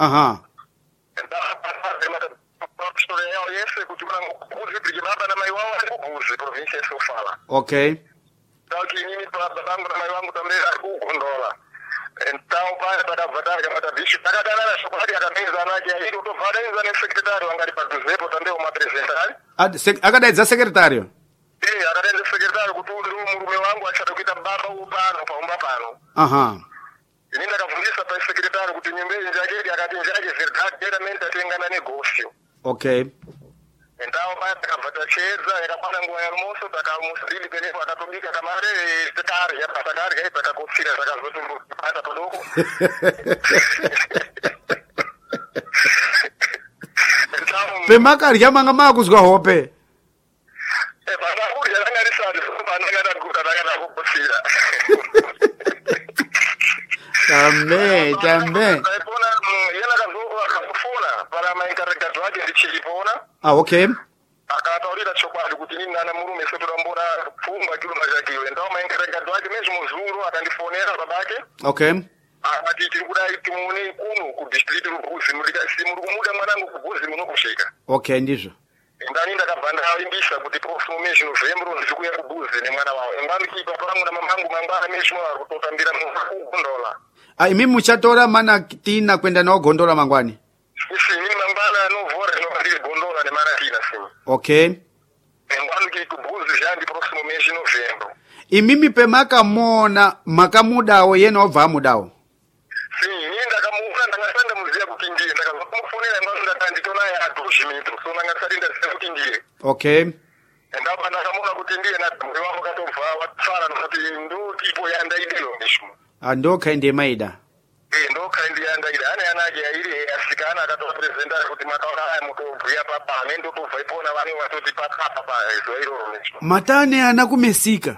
Aha. História yao yese kuti kubuzi baba na mai wao kubuzi province ya Sofala. Okay. Daki mimi babangu na mai wangu também kugondola. Então pai para vadar kama tabishi takadana na shukrani akameza naje ili utofarenza ni secretário angari paduzepo também uma apresentar. Akadaidza secretário. Akadaidza secretário kuti murume wangu achadokita baba upano paumba pano. Aha. Inenda kafundisa pa secretário kuti nyumba njake akati njake verdadeiramente atengana negócio. Okay. Então pai akavhatachedza yakapana nguva yarumoso takamusiri perepo akatobika kamare sekari yapasakari kai pakakofira zvakazotombopata padoko. Pemakarya manga makuzwa hope. Pakakurya rangarisati panakataguta rakatakofira. Tambe. Yena akazofona para mainkarregado wake ndichilipona. Okay. Akataurira chokwadi kuti nini nana murume sotorambona pfungwa chiruma chakiwe. Ndao mainkarregado wake mesmo zuro akandifonera babake. Okay. Akati tiri kudai timuone kuno ku district rubuzi muri kumuda mwanangu kubuzi munokushika. Okay ndizvo. Ndani ndakabvanda imbisa kuti prosumation November ndikuya kubuzi nemwana wawo. Ngani kipa pangu na mamangu mangwana mesmo kutotambira mugondola. Imi muchatora mana tina kwenda nawo gondola mangwani. Isi mimi mangwana novora ndiri gondola nemana tina sima. Okay. Ngani kipa kubuzi jandi prosumation November. Imimi pemaka mona makamudawo yena obva mudawo. Yenda kamuka ndakasanda muziya kuti ndiye ndakazomufonera ngazunda tanditona ya tushimito so nangasarinda kuti ndiye. Okay. Ndaba ndakamona kuti ndiye na mwe wako katobva watsara nokuti ndo tipo yanda idelo mishu. Ando kainde maida. Ndo kainde yanda ide ana yanaje ile asikana akatoa presenter kuti makaona haya mutobvuya papa amendo tobva ipona vane watoti pakapa pa izo iro mishu. Matane anakumesika.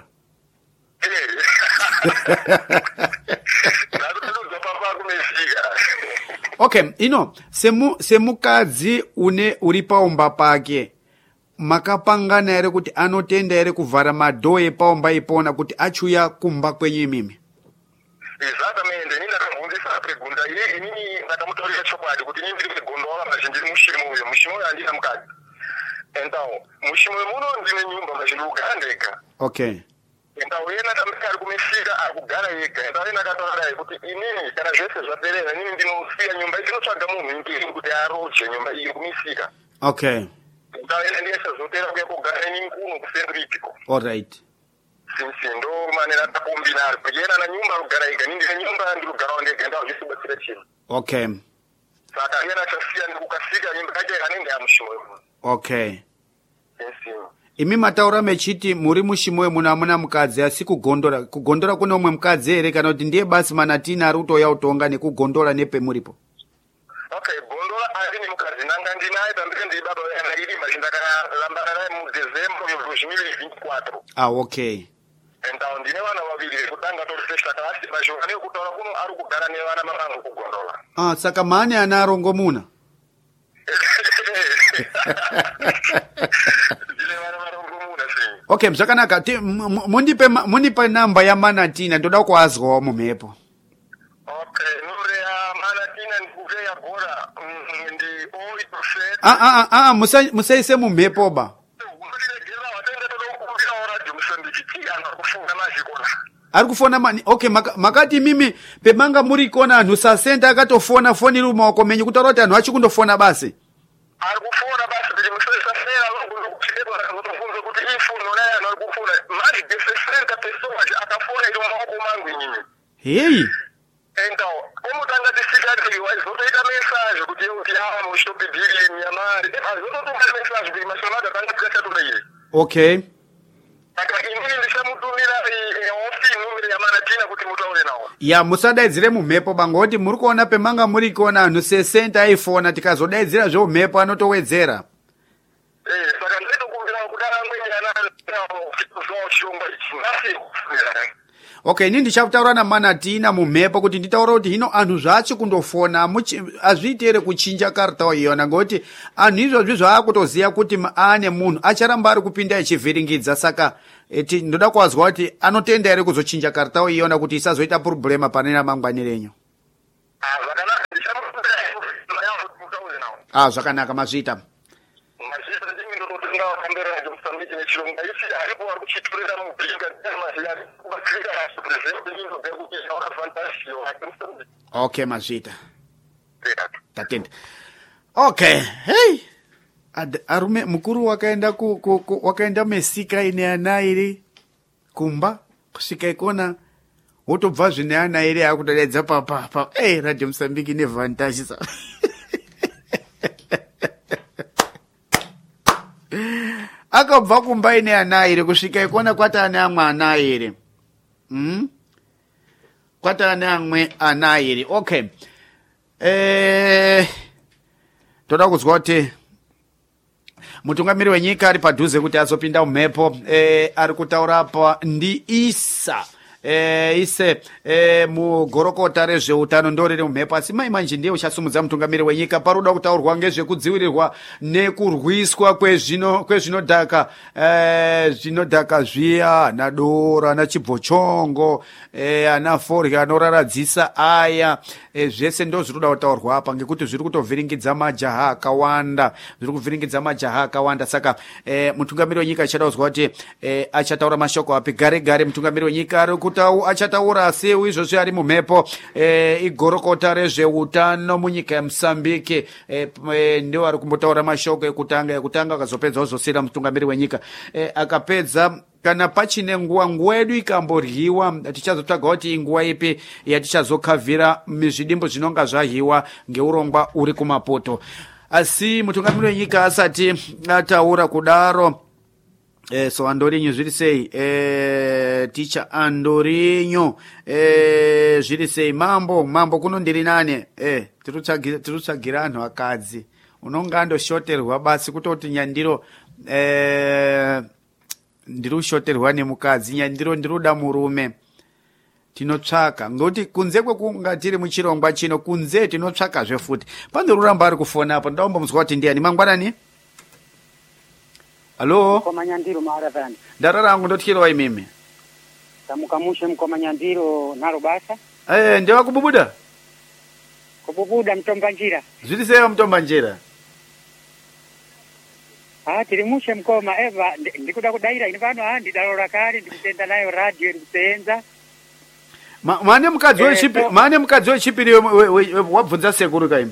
Okay, semukadzi uri paumba pake makapangana ere kuti anotenda ere kuvhara madhoo epaumba ipona kuti achuya kumba kwenyu imimi? Exactamente, nini ndakamubvunzisa pregunda inini ndakamutaurira chokwadi kuti nini ndiri kugondola manje ndiri mushimo uyo handina mukadzi. Então mushimo muno ndine nyumba manje ndikugara ndega. Okay. Então yena também ari kumesika akugara yega. Então yena akataura kuti inini kana zvese zvaperera inini ndinosiya nyumba ndinotsvaga munhu ingiri kuti aroje nyumba iyi kumesika. Okay. Então yena ndiyesazotera kuya kugara inini kuno kusendritiko. All right. Sim, ndo manera takombinar kugera na nyumba kugara yega nini nyumba ndikugara ndega ndao zvisibatsira chinhu. Okay. Saka yena chasiya ndikukasika nyumba yake anenge amushimo. Okay. Sim. Imi mataura mechiti muri mushimoyo muno amuna mukadzi asi kugondora kuno umwe mukadzi ere kana kuti ndiye basi manatina ari kutoya utonga nekugondora nepemuripo? Okay, gondola ari ni mukadzi nanga ndinaye pamberi ndi baba yana iri ndakalambana naye mu December 2024. Okay. Então ndine vana vaviri kutanga tofesta klasi mashongane kutaura kuno ari kugara nevana mamangu kugondola. Saka mane ana arongo muna? Okay, zvakanaka. Munipe namba yamanatina ndoda kuazwawo mumhepo. Okay, nure ya manatina ndikuve ya bora ndi 8%. Musaise mumhepo ba. Ari kufona mani. Okay, makati mimi pemanga muri kona anhu sasenta akatofona foni iri mumaoko menyu kutaura kuti anhu achikundofona basi. Ari kufona basi kuti musasera lokuchidebwa kutofunza kuti ifuno naye ari kufona mari de 60 pessoas akafona iri mumaoko mangu nyinyi. Hey. Então, como tanga desigado wazotoita message kuti eu te amo, estou pedindo minha mãe. Azotoita message kuti masonada tanga kuchata tunaye. Okay. Akakindini ndisamutumira ofi numero ya manatina kuti mutaure nawo. Ya musadaidzire mumhepo bangoti muri kuona pemanga muri kuona anhu 60 aifona tikazodaidzira zvomhepo anotowedzera. Saka ndinokumbira kudara ngwenyana zvachirongwa ichi. Okay, ini ndichakutaura namanatina mumhepo kuti nditaura kuti hino anhu zvachi kundofona azviiti ere kuchinja kartawo iyona ngoti anhu izvozvi zvaakutoziya kuti ane munhu acharamba ari kupinda echivhiringidza saka ndoda kuwazwa kuti anotenda ere kuzochinja kartawo iyona kuti isazoita problema pane ramangwani renyu. Zvakanaka ndichamufunda zvakanaka Mazvita. Mazvita ndimi ndototenga wakambera Mozambique nechirunga isi aripo ari kuchitorera mubhinga dzemaziyari kubatsira president ndinobve kuti ora fantastic Mozambique. Okay Mazvita. Tatenda. Okay, hey. Arume mukuru wakaenda wakaenda Mesika ine ana iri kumba kusvika ikona wotobva zvine ana iri akutoledza pa Radio Mozambique ine vantage sa. Akabva kumba ine ana iri kusvika ikona kwata ane amwe ana iri. Kwata ane amwe ana iri. Okay. Toda kuzwa kuti mutungamiri wenyika ari padhuze kuti azopinda mumhepo ari kutaura apa ndi ise mugorokota rezveutano ndoriri mumhepo asi mai manje ndiye uchasumudza mutungamiri wenyika paroda kutaurwa ngezvekudziwirirwa nekurwiswa kwezvinodhaka zvinodhaka zviya ana doro ana chibvochongo ana forya anoraradzisa aya zvese ndo zvinoda kutaurwa apa ngekuti zviri kutovhiringidza majaha akawanda saka mutungamiri wenyika achada kuzwa kuti achataura mashoko api gare mutungamiri wenyika ari kuti achataura sei izvozvi ari mumhepo igorokota rezveutano munyika yeMozambique ndio ari kumbotaura mashoko ekutanga akazopedza ozosira mutungamiri wenyika akapedza kana pachine nguwa yedu ikamboryiwa tichazotsvaga kuti inguwa ipi yatichazokhavhira mizvidimbo zvinonga zvahiwa ngeurongwa uri kumapoto asi mutungamiri wenyika asati ataura kudaro so Andorinho zviri sei ticha Andorinho zviri sei mambo kuno ndiri nane tirutsvagira anhu akadzi unonga andoshoterwa basi kutoti nyandiro ndirushoterwa nemukadzi nyandiro ndiruda murume tinotsvaka ngoti kunze kwekunga tiri muchirongwa chino kunze tinotsvaka zvefuti pandoruramba ari kufona apo ndaombomuzwa kuti ndiani mangwanani. Halo Mkomanyandiro maharavani ndarara angu ndotyirwa imimi tamukamushe Mkomanyandiro naro basa ndewa kububuda mtomba njira zviri sei mtomba njira tiri mushe mkoma eva ndikuda kudaira ine pano ndidalora kare ndikutenda nayo radio ndikusenza mane mukadzi wechipiri wabvunza sekuru kaimi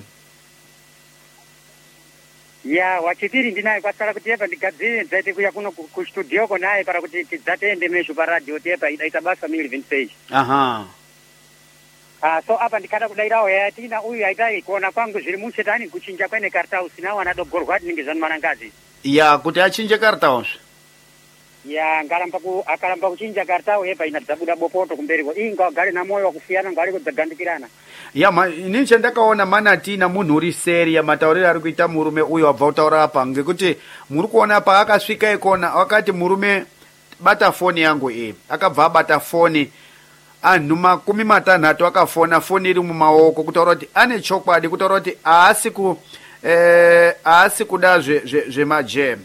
ya wachipiri ndinaye kwasara kuti yepa ndigadzire dzaite kuya kuno kustudioko naye para kuti tidzatende mesho paradio tepa idaita basa mili 26 so apa ndikada kudairawo yatina uyu aitai kuona kwangu zviri mushe tani kuchinja kwene Kartausi nawo anadogorwa tinenge zvanumanangazi ya kuti achinje Kartausi ya akaramba kuchinja Kartau yepa inadzabuda bopoto kumberiwa inga gari na moyo wakufiyana ngari kudzagandikirana ya inini chandakaona manatina munhu uri seri yamatauriro ari kuita murume uyo wabva kutaura apa ngekuti muri kuona pa akasvika ikona wakati murume bata foni yangu akabva abata foni anhu 60 akafona foni iri mumaoko kutaura kuti ane chokwadi kutaura kuti aasi kuda zvemajem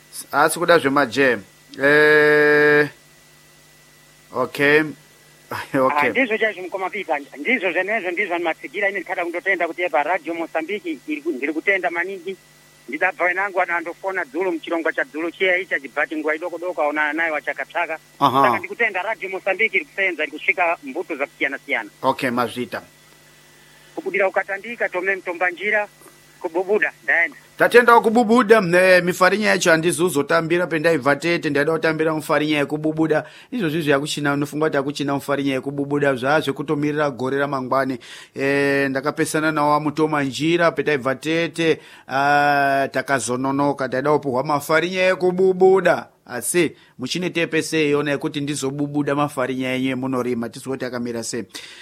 okay ndizvo chaizvo mukomapita ndizvo zvenezvo ndizvo animatsikira ine ndikada kundotenda kuti yepa Radio Mozambique ndiri kutenda maningi ndidabva wenangu andofona dzulo muchirongwa chadzulo chiya icha chibhati nguwa idoko aonana naye wachakatsvaka saka ndikutenda Radio Mozambique iri kusenza iri kusvika mbuto dzakasiyana okay Mazvita kubudira ukatandika tome mutomba njira kububuda ndaenda tatendawo kububuda mifarinya yacho handizuzotambira pendaibva tete ndaida kutambira mufarinya yekububuda izvozvi zvakuchina unofunga kuti akuchina mufarinya yekububuda zvazvekutomirira gore ramangwani ndakapesana nawo mutoma njira petaibva tete takazononoka ndaida kupuhwa mafarinya yekububuda asi muchine tepese yona yekuti ndizobubuda mafarinya yenyu emunorima tizoti akamira sei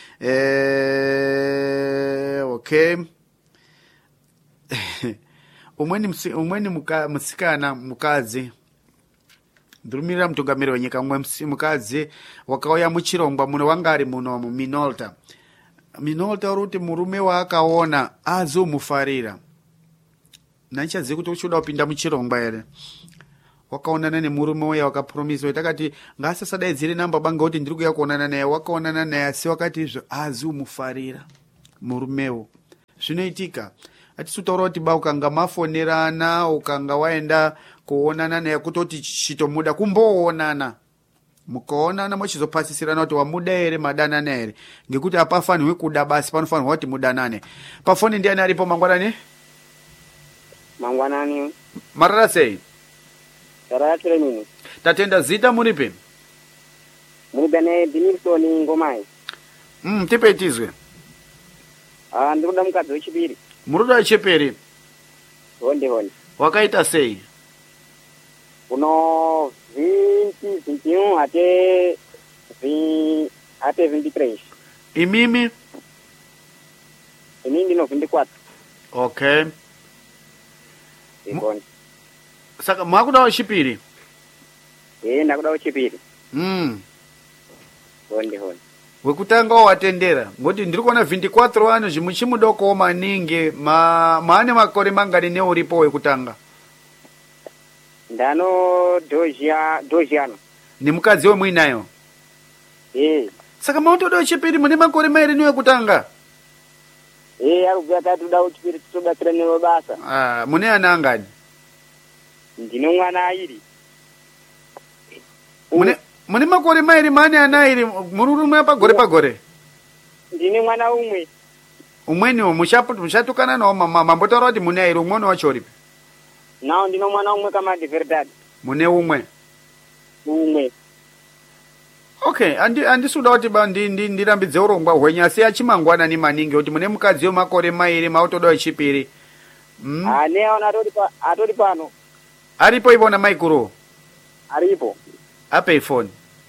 okay umweni musikana mukadzi ndirumirira mutungamiri wenyika umwe mukadzi wakauya muchirongwa muno wanga ari muno muminolta uri kuti murume waakaona azomufarira nanichazivi kuti uchiuda kupinda muchirongwa here wakaonana nemurume uya wakapromisa takati ngaasasadaidzire namba banga kuti ndiri kuya kuonana naye wakaonana naye asi wakati izvo azomufarira murumewo zvinoitika atisutaura kuti ba ukanga mafonerana ukanga waenda kuonana naye kutoti chitomuda kumboonana mukaonana mochizopasisirana kuti wamuda ere madanana ere ngekuti apafanirwi kuda basi panofanirwa kuti mudanane. Pafoni ndiani aripo mangwanani? Mangwanani. Marara sei? Taratire nini? Tatenda zita muripe? Muribene Binilson Ngomai. Tipe itizwe. Ndikuda mukadzi wechipiri. Muruda wechipiri? Honde. Wakaita sei? Uno 21 ate 23. Imimi? Ini ndino 24. Okay. Iboni. Saka mwakuda wechipiri? Ndakuda wechipiri. Honde. Wekutanga watendera ngoti ndiri kuona 24 ano zvimuchimudoko maningi maane makore mangani neuripo wekutanga? Ndano dojiano. Ni mukadzi wemwinayo? Saka mautoda wechipiri mune makore mairi newekutanga? Arikubhuya tatoda wechipiri titobatsira newe basa. Mune ana angani? Ndine mwana airi. Mune makore mairi maane ana airi muri rumwe pagore? Ndine mwana umwe. Umweniwo mushatukana nawo mambotaura kuti mune airi umwe wachoripi? Nawo ndino mwana umwe kama de verdade. Mune umwe? Okay, andisuda kuti ndirambidze urongwa hwenyu asi achimangwana ni maningi kuti mune mukadzi wemakore mairi mautoda wechipiri. Neona atori pano. Aripo ivona maikuru? Aripo. Ape phone.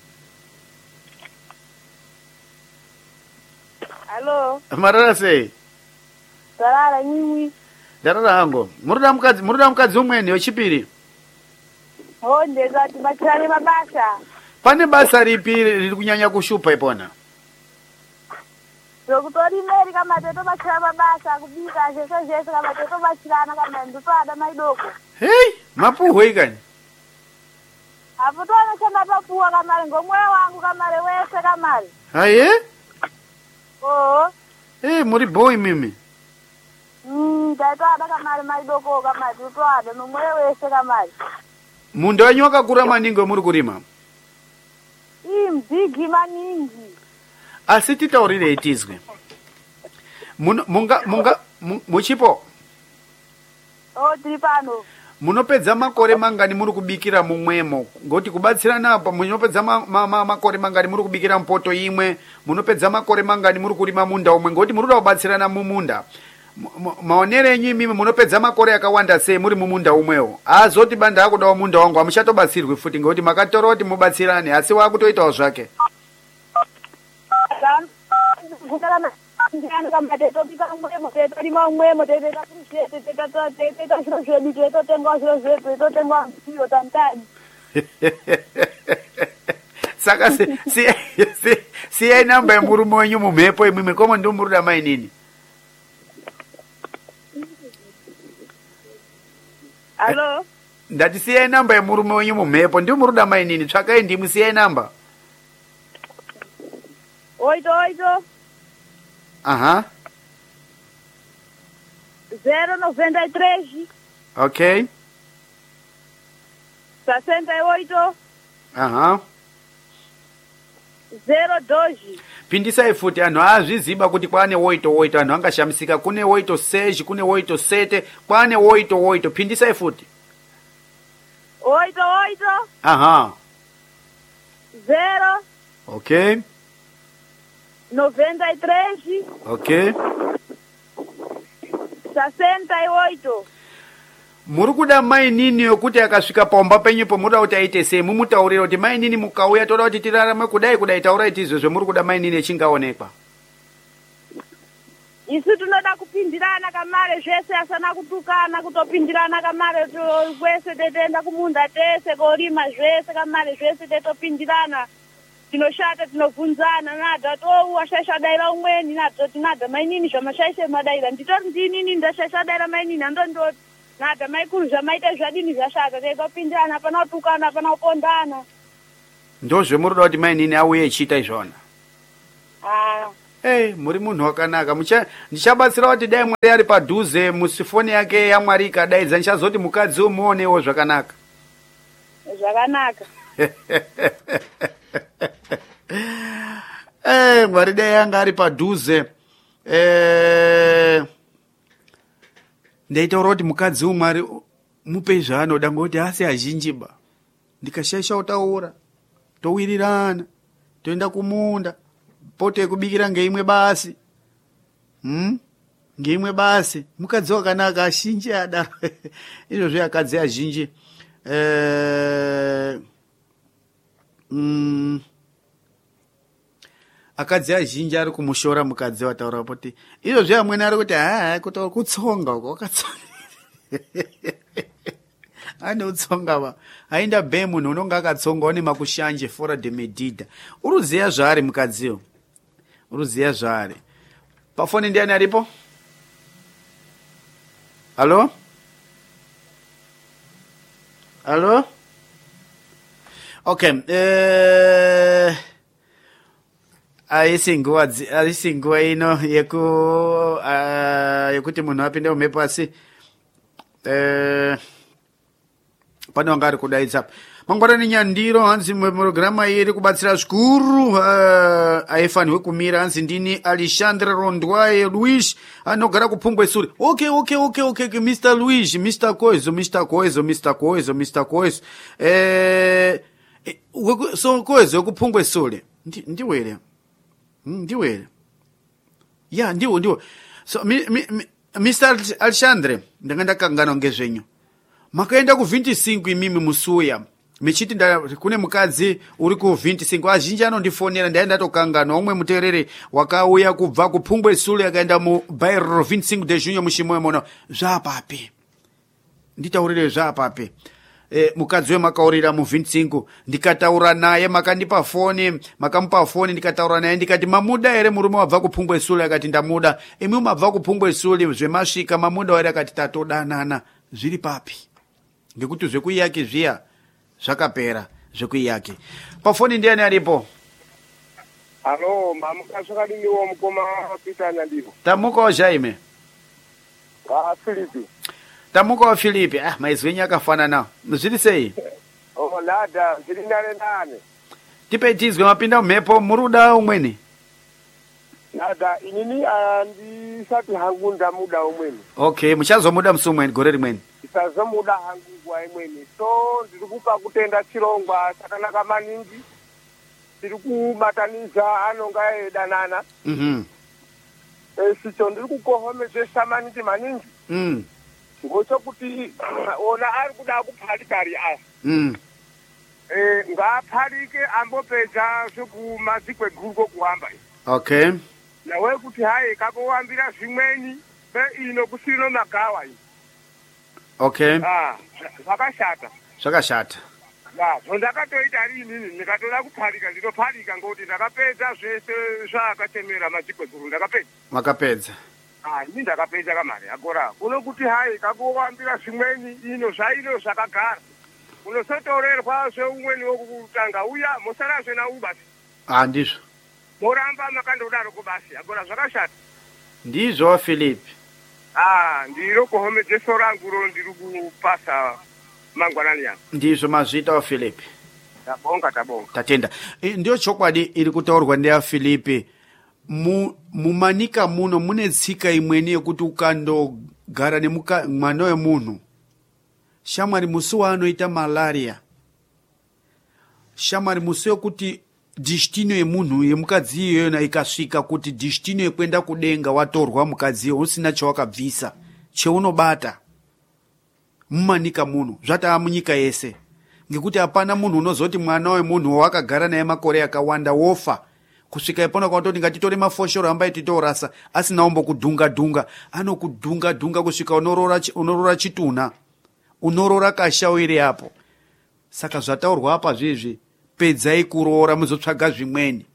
Hello. Marara sei? Sarara nyinyi. Darara hango. Muruda mukadzi umweni wechipiri? Honde zati bachirane mabasa. Pane basa ripi riri kunyanya kushupa ipona? Zokutori meri kama teto bachirana mabasa kubika zvese kama teto bachirana kama nduto ada maidoko. Hey, mapuhwe ikani. Apo tona chama papuwa kamari ngomwe wangu kamari wese kamari. Haye? Muri boy mimi. Taito ada kamari maidoko kamari nduto ada ngomwe wese kamari. Munda wanyu wakakura maningi muri kurima? Mzigi maningi. Asi titaurire itizwe. Muchipo? Tiri pano. Munopedza makore mangani muri kubikira mumwemo? Ngoti kubatsirana apa munopedza makore mangani muri kubikira mpoto imwe? Munopedza makore mangani muri kurima munda umwe? Ngoti muruda kubatsirana mumunda. Maonere enyu imimi munopedza makore akawanda sei muri mumunda umwewo? Azoti banda akudawo munda wangu amuchatobatsirwi futi ngoti makatora kuti mubatsirane asi wakutoitawo zvake. Saka siyai namba yemurume wenyu mumhepo imwimwe komo ndi muruda mainini? Hello. Ndati siyai namba yemurume wenyu mumhepo ndi muruda mainini tsvakai ndimwi siyai namba. 88. Aha. 093. Okay. 68. Aha. 02. Pindisai futi anhu azviziba kuti kwane woito anhu angashamisika kune woito seji kune woito sete kwane woito pindisai futi. 88. Aha. 0. Okay. 93. Okay. 68. Muri kuda mainini yokuti akasvika paumba penyepo muda kuti aite sei mumutaurira kuti mainini mukauya toda kuti tirarame kudai taura itizvo zvemuri kuda mainini echingaonekwa. Isu tunoda kupindirana kamare zvese asana kutukana kutopindirana kamare kwese tetenda kumunda tese korima zvese kamare zvese tetopindirana. Tinoshata tinobvunzana nada washashadaira umweni nada mainini zvamashaishe madaira nditori ndinini ndashashadaira mainini andondoti nada maikuru zvamaita zvadini zvashata teitopindirana hapana kutukana hapana kupondana. Ndo zvemuruda kuti mainini auye echiita izvona? muri munhu wakanaka. Ndichabatsira kuti dai Mwari ari padhuze musifoni yake yaMwari ikadaidza ndichazoti mukadzi umuonewo zvakanaka. Zvakanaka. Mwari dai yanga ari padhuze. Ndaitaura kuti mukadzi uMwari mupe zvaanoda ngoti asi azhinji ba. Ndikashaisha kutaura. Towirirana. Toenda kumunda. Pote kubikira ngeimwe basi. Ngeimwe basi. Mukadzi wakanaka azhinji adaro. Izvo akadzi azhinji. Akadzi azhinji ari kumushora mukadzi wataura kuti izvo amweni ari kuti kutaura kutsonga uko wakatsonga. Ane utsonga ba. Ainda be munhu unonga akatsonga une makushanje fora de medida. Uruziya zvari mukadziwo. Uruziya zvari. Pafoni ndiani aripo? Halo? Halo? Okay. Aisi nguva ino yekuti munhu apinde mumhepo asi pane wanga ari kudaidza mangwanani Nyandiro hanzi mupurogirama iyi iri kubatsira zvikuru aifanirwe kumira hanzi ndini Alexandre Rondwaye Luis anogara kuPungwe Sure. Okay, Mr. Luis, Mr. Koizo. So Koizo kuPungwe Sure. Ndiwele. Ya, ndiwo. So Mr. Alexandre ndanga kangano ngezvenyu. Makaenda ku 25 imimi musuya. Michiti kune mukadzi uri ku 25 azhinji anondifonera ndaenda tokangana umwe muterere wakauya kubva kuPungwe Sure akaenda mu Bairro 25 de junho mushimoyo mona zvapapi. Nditaurire zvapapi. Mukadzi wemakaurira mu 25 ndikataura naye makandipa foni makamupa foni ndikataura naye ndikati mamuda ere murume wabva kuPungwe Sure akati ndamuda imi mabva kuPungwe Sure zvemasvika mamuda ere akati tatodanana zviri papi ngekuti zvekuiyake zviya zvakapera zvekuiyake. Pafoni ndiani aripo? Halo, mamukasvakadiniwo mukoma Peter Nyandiro. Tamukawo Jaime. Filipi. Tamukawo Filipi. Maizwenyu akafanana. Zviri sei? Lada, zviri nane. Tipe tizwe mapinda mumhepo muruda umweni. Lada, inini andisati hangu ndamuda umweni. Okay, muchazomuda musi umweni gore rimweni. Ndisazomuda hangu nguva imweni. So ndiri kupa kutenda chirongwa chakanaka maningi. Ndiri kubataniza anonga edanana. Sicho ndiri kukohomedzesa maningi. Ngochokuti ona ari kuda kuphalikari aya. Ngaphalike ambopedza zvekumadzikwe guru kuhamba. Okay. Nawe kuti hayi kakuwambira zvimweni be ino kusino magawa iyi. Okay. Zvakashata. Zvondakatoita ari inini ndikatoda kuphalika ndinophalika ngoti ndakapedza zvese zvaakatemera madzikwe guru ndakapedza. Makapedza. Ini ndakapedza kamari agora. Kuno kuti hayi kakuwambira zvimweni ino zvaino zvakagara. Unosotorerwa zveumweni wokutanga uya mosarazve naubasi. Ndizvo. Moramba makandodaro kubasi agora zvakashata. Ndizvo Philip. Ndiro kuhomedzeso rangu ro ndiri kupasa mangwanani yangu. Ndizvo mazvita Philip. Tabonga. Tatenda. Ndio chokwadi iri kutaurwa ndeya Philip. Mumanika muno mune tsika imweni yekuti ukandogara nemwana wemunhu shamwari musi waanoita malaria shamwari musi wekuti destino yemunhu yemukadzi iyona ikasvika kuti destino yekuenda kudenga watorwa mukadzi usina chawakabvisa cheunobata mumanika muno zvata munyika yese ngekuti hapana munhu unozoti mwana wemunhu wakagara naye makore akawanda wofa kusvika ipona kwatoti ngatitore mafoshoro ambai titorasa asina umbo kudhunga anokudhunga kusvika unorora chitunha unorora kashawiri apo. Saka zvataurwa apa zvizvi pedzai kuroora muzotsvaga zvimweni.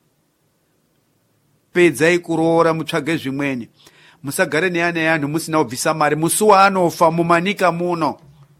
Mutsvage zvimweni. Musagare neana yanhu musina kubvisa mari musi waanofa mumanika muno.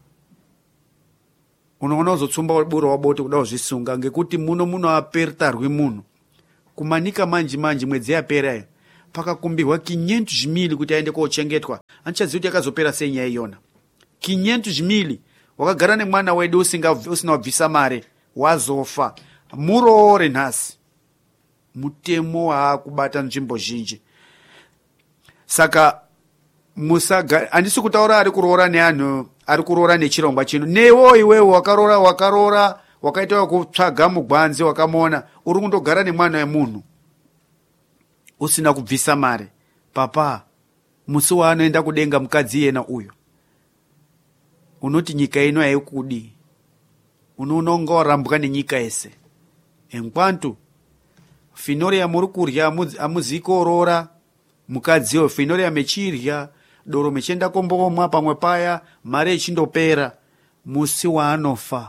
Unoona uzotsumba buro wabote kuda kuzvisunga ngekuti muno apertarwi munhu. Kumanika manji mwedzi yapera pakakumbirwa 500,000 kuti aende kochengetwa, anchaziva kuti akazopera sei nyaya iyona. 500,000 wakagara nemwana wedu usina wabvisa mare, wazofa. Muroore nhasi. Mutemo waakubata nzvimbo zhinji. Saka handisi kutaura ari kuroora neanhu, ari kuroora nechirongwa chino. Newo iwewo wakaroora, wakaita wakutsvaga mugwanzi wakamona, uri kundogara nemwana wemunhu usina kubvisa mare. Papa, musi waanoenda kudenga mukadzi yena uyo, unoti nyika ino haikudi, unoononga warambwa nenyika ese. Enkwantu finoria muri kurya amuzi korora, mukadziyo finoria mechirya, doro mechienda kombomwa pamwe paya, mare ichindopera, musi waanofa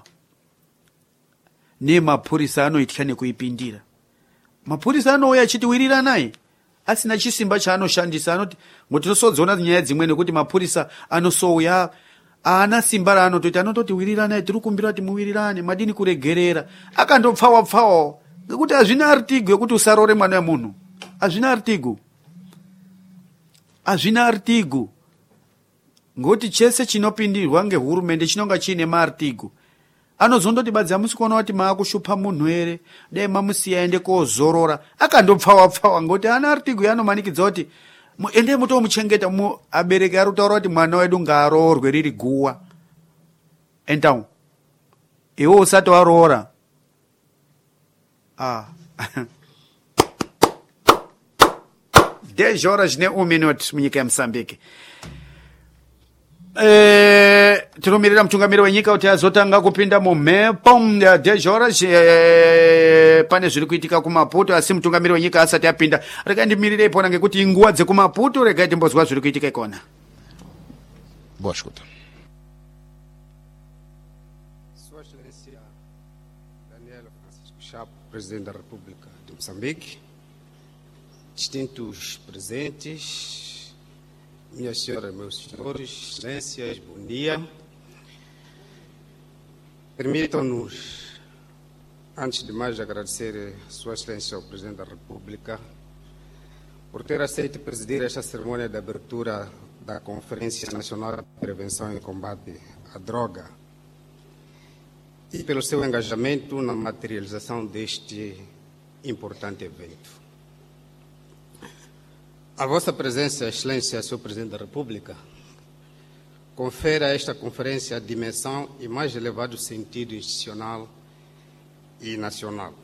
nemapurisa anoitya nekuipindira. Mapurisa anouya achitiwirira naye asina chisimba chaanoshandisa, anoti ngotinosodzona nyaya dzimwe nekuti mapurisa anosouya ana simba raanotoita, anototi wirirana, tiri kumbira kuti muwirirane, madini kuregerera, akandopfawa ngekuti hazvina artigo yekuti usaroore mwana wemunhu. Hazvina artigo. Ngoti chese chinopindirwa ngehurumende chinonga chine maartigo. Anozondoti badzi amusi kuona kuti maakushupa munhu here, dai mamusiya aende kozorora, akandopfawa ngoti ana artigo yanomanikidza kuti ende mutomuchengeta. Abereki ari kutaura kuti mwana wedu ngaaroorwe riri guwa. Então, iwe usati waroora, 10 horas ne 1 minuto munyika ya Msambiki. Tinomirira mtungamiri wenyika kuti azotanga kupinda mumhepo 10 horas. Pane zviri kuitika kumaputo, asi mtungamiri wenyika asati apinda. Rega ndimirire ipona ngekuti inguwa dzekumaputo, rega timbozwa zviri kuitika ikona. Boa escuta. Sua Excelência Daniel Francisco Chapo, Presidente da República de Moçambique, distintos presentes, minhas senhoras, meus senhores, excelências, bom dia. Permitam-nos, antes de mais, agradecer a Sua Excelência, o Presidente da República, por ter aceito presidir esta cerimônia de abertura da Conferência Nacional de Prevenção e Combate à Droga e pelo seu engajamento na materialização deste importante evento. A vossa presença, Excelência, Sr. Presidente da República, confere a esta conferência a dimensão e mais elevado sentido institucional e nacional.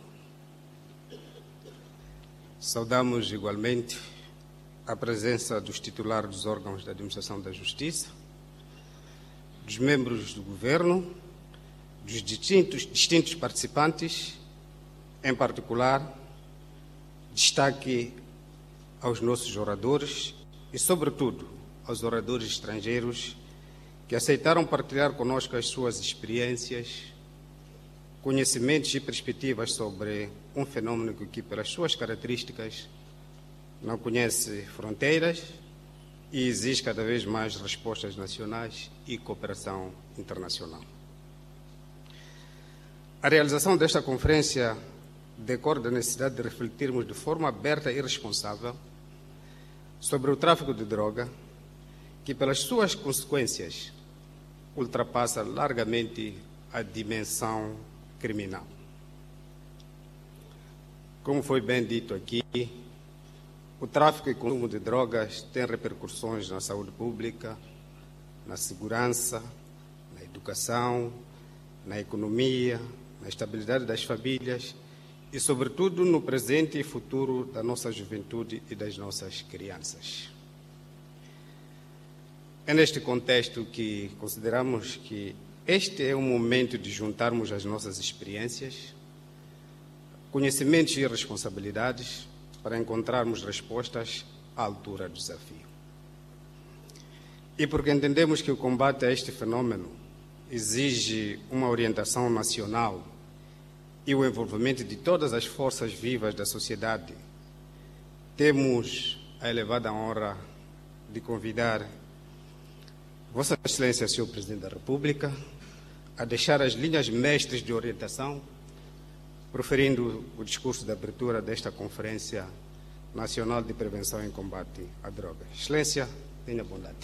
Saudamos igualmente a presença dos titulares dos órgãos da administração da Justiça, dos membros do Governo, dos distintos participantes, em particular, destaque aos nossos oradores e, sobretudo, aos oradores estrangeiros que aceitaram partilhar conosco as suas experiências, conhecimentos e perspectivas sobre um fenômeno que, pelas suas características, não conhece fronteiras e exige cada vez mais respostas nacionais e cooperação internacional. A realização desta conferência decorre da necessidade de refletirmos de forma aberta e responsável sobre o tráfico de droga, que pelas suas consequências ultrapassa largamente a dimensão criminal. Como foi bem dito aqui, o tráfico e consumo de drogas tem repercussões na saúde pública, na segurança, na educação, na economia, na estabilidade das famílias e, sobretudo, no presente e futuro da nossa juventude e das nossas crianças. É neste contexto que consideramos que este é o momento de juntarmos as nossas experiências, conhecimentos e responsabilidades para encontrarmos respostas à altura do desafio. E porque entendemos que o combate a este fenômeno exige uma orientação nacional e o envolvimento de todas as forças vivas da sociedade, temos a elevada honra de convidar Vossa Excelência, Sr. Presidente da República, a deixar as linhas mestres de orientação, proferindo o discurso de abertura desta conferência Nacional de Prevenção e Combate à Droga. Excelência, tenha bondade.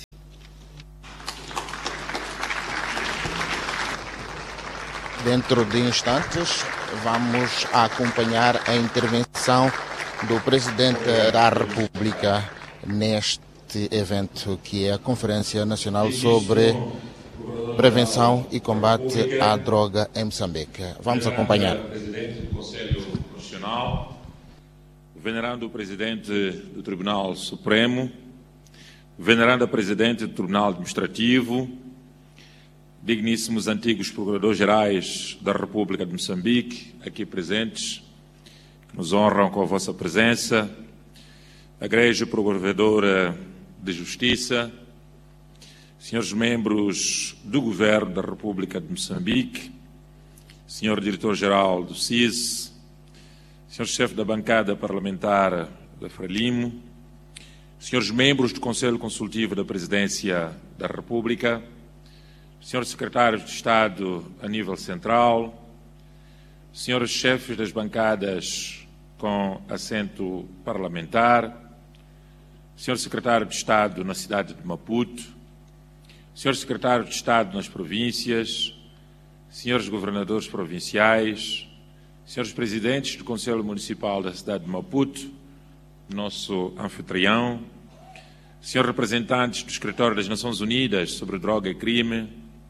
Dentro de instantes, vamos acompanhar a intervenção do Presidente da República neste evento, que é a Conferência Nacional sobre Prevenção e Combate à Droga em Moçambique. Vamos acompanhar. Presidente do Conselho Constitucional, venerando o Presidente do Tribunal Supremo, venerando a Presidente do Tribunal Administrativo, digníssimos antigos Procuradores-Gerais da República de Moçambique, aqui presentes, que nos honram com a vossa presença, a Egregia Procuradora de Justiça, senhores membros do Governo da República de Moçambique, senhor Diretor-Geral do CIS, senhor chefe da bancada parlamentar da Frelimo, senhores membros do Conselho Consultivo da Presidência da República, senhores secretários de Estado a nível central, senhores chefes das bancadas com assento parlamentar, senhor secretário de Estado na cidade de Maputo, senhor secretário de Estado nas províncias, senhores governadores provinciais, senhores presidentes do Conselho Municipal da cidade de Maputo, nosso anfitrião, senhores representantes do Escritório das Nações Unidas sobre Droga e Crime,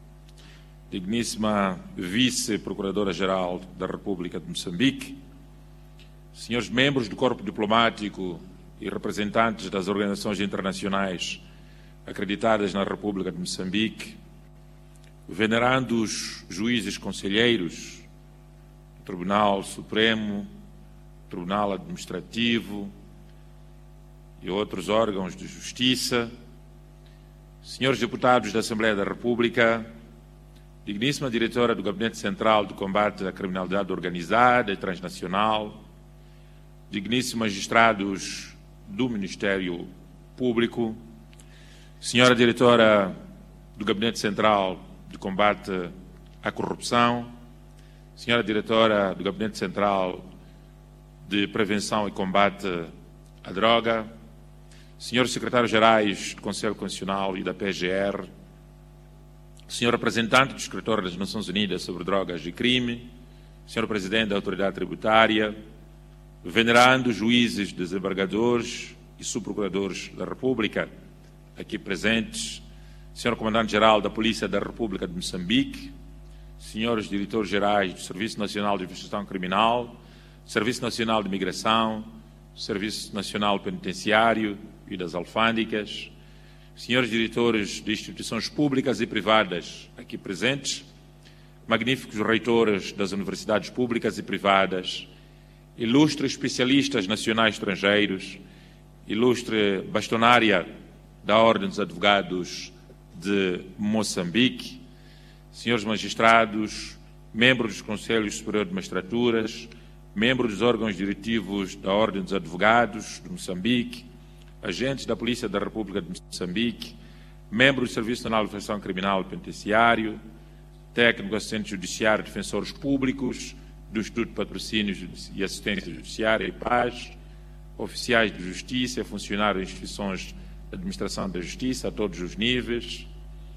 digníssima Vice-Procuradora-Geral da República de Moçambique, senhores membros do Corpo Diplomático e representantes das organizações internacionais acreditadas na República de Moçambique, venerandos juízes conselheiros do Tribunal Supremo, Tribunal Administrativo e outros órgãos de justiça, senhores deputados da Assembleia da República, digníssima diretora do Gabinete Central de Combate à Criminalidade Organizada e Transnacional, digníssimos magistrados do Ministério Público, senhora diretora do Gabinete Central de Combate à Corrupção, senhora diretora do Gabinete Central de Prevenção e Combate à Droga, senhores secretários-gerais do Conselho Constitucional e da PGR, senhor representante do Escritório das Nações Unidas sobre Drogas e Crime, senhor presidente da Autoridade Tributária, venerando juízes, desembargadores e subprocuradores da República, aqui presentes, senhor comandante-geral da Polícia da República de Moçambique, senhores diretores-gerais do Serviço Nacional de Investigação Criminal, Serviço Nacional de Migração, Serviço Nacional Penitenciário e das Alfândegas, senhores diretores de instituições públicas e privadas aqui presentes, magníficos reitores das universidades públicas e privadas, ilustres especialistas nacionais e estrangeiros, ilustre bastonária da Ordem dos Advogados de Moçambique, senhores magistrados, membros dos Conselhos Superiores de Magistraturas, membros dos órgãos diretivos da Ordem dos Advogados de Moçambique, agentes da Polícia da República de Moçambique, membros do Serviço Nacional de Investigação Criminal e Penitenciário, técnicos, assistentes judiciários, defensores públicos, do Instituto de Patrocínios e Assistência Judiciária e Paz, oficiais de justiça, funcionários de instituições de administração da justiça a todos os níveis.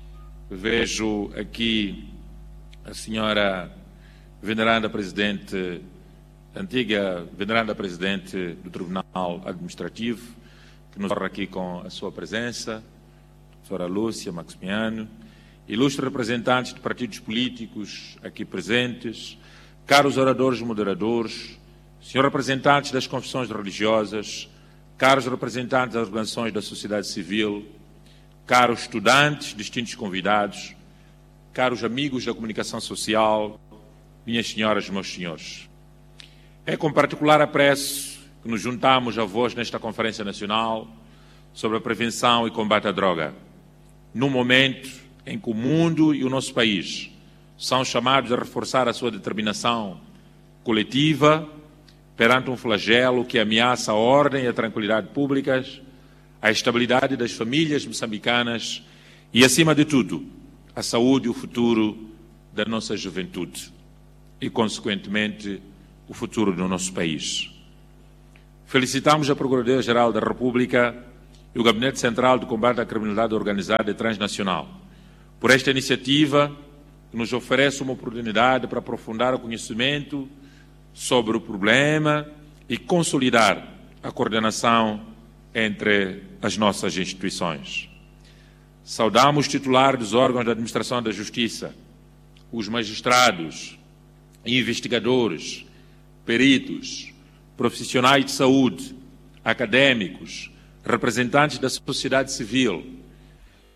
Vejo aqui a senhora veneranda Presidente, antiga veneranda Presidente do Tribunal Administrativo, que nos honra aqui com a sua presença, a doutora Lúcia Maximiano, ilustres representantes de partidos políticos aqui presentes, caros oradores e moderadores, senhores representantes das confissões religiosas, caros representantes das organizações da sociedade civil, caros estudantes, distintos convidados, caros amigos da comunicação social, minhas senhoras e meus senhores. É com particular apreço que nos juntamos a vós nesta Conferência Nacional sobre a Prevenção e Combate à Droga, num momento em que o mundo e o nosso país são chamados a reforçar a sua determinação coletiva perante um flagelo que ameaça a ordem e a tranquilidade públicas, a estabilidade das famílias moçambicanas e, acima de tudo, a saúde e o futuro da nossa juventude e, consequentemente, o futuro do nosso país. Felicitamos a Procuradoria-Geral da República e o Gabinete Central de Combate à Criminalidade Organizada e Transnacional por esta iniciativa que nos oferece uma oportunidade para aprofundar o conhecimento sobre o problema e consolidar a coordenação entre as nossas instituições. Saudamos os titulares dos órgãos da Administração da Justiça, os magistrados, investigadores, peritos, profissionais de saúde, académicos, representantes da sociedade civil,